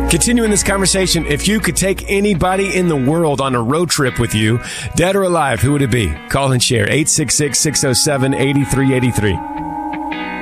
Continuing this conversation, if you could take anybody in the world on a road trip with you, dead or alive, who would it be? Call and share. 866-607-8383.